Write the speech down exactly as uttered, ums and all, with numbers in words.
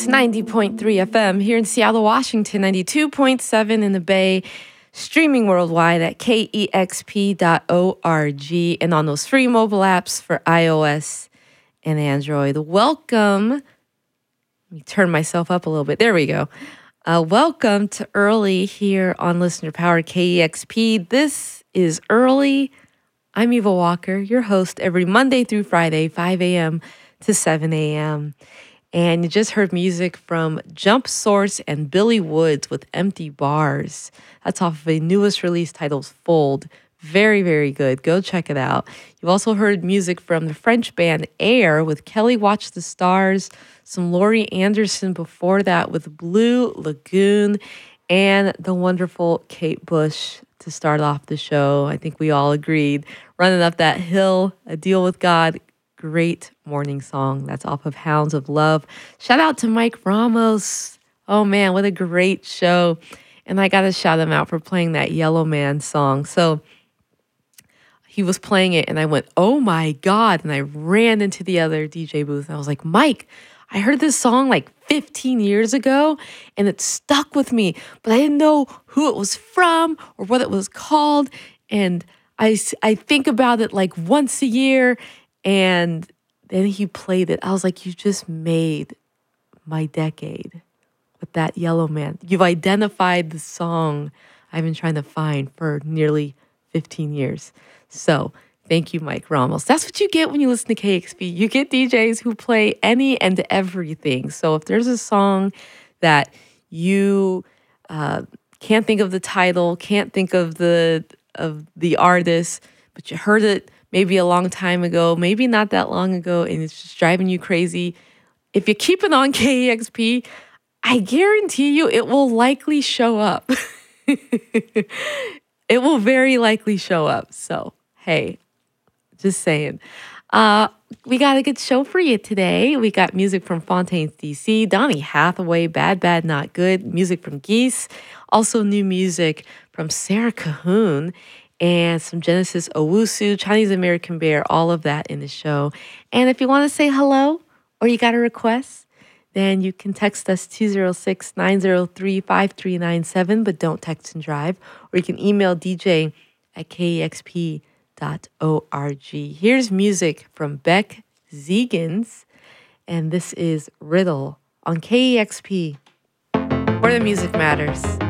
ninety point three F M here in Seattle, Washington, ninety-two point seven in the Bay, streaming worldwide at K E X P dot org and on those free mobile apps for iOS and Android. Welcome. Let me turn myself up a little bit. There we go. Uh, welcome to Early here on Listener Power K E X P. This is Early. I'm Eva Walker, your host every Monday through Friday, five a.m. to seven a.m. And you just heard music from Jump Source and Billy Woods with Empty Bars. That's off of a newest release titled Fold. Very, very good. Go check it out. You've also heard music from the French band Air with Kelly Watch the Stars, some Laurie Anderson before that with Blue Lagoon, and the wonderful Kate Bush to start off the show. I think we all agreed. Running Up That Hill, A Deal with God. Great morning song. That's off of Hounds of Love. Shout out to Mike Ramos. Oh man, what a great show. And I got to shout him out for playing that Yellow Man song. So he was playing it and I went, oh my God. And I ran into the other D J booth and I was like, Mike, I heard this song like fifteen years ago and it stuck with me, but I didn't know who it was from or what it was called. And I, I think about it like once a year. And then he played it. I was like, you just made my decade with that Yellow Man. You've identified the song I've been trying to find for nearly fifteen years. So thank you, Mike Ramos. That's what you get when you listen to K X P. You get D Js who play any and everything. So if there's a song that you uh, can't think of the title, can't think of the of the artist, but you heard it maybe a long time ago, maybe not that long ago, and it's just driving you crazy. If you keep it on K E X P, I guarantee you it will likely show up. It will very likely show up. So, hey, just saying. Uh, we got a good show for you today. We got music from Fontaines D C, Donny Hathaway, Bad Bad Not Good, music from Geese, also new music from Sarah Cahoon, and some Genesis Owusu, Chinese American Bear, all of that in the show. And if you want to say hello or you got a request, then you can text us two oh six, nine oh three, five three nine seven, but don't text and drive. Or you can email D J at K E X P dot org. Here's music from Beck Zegans, and this is Riddle on K E X P, where the music matters.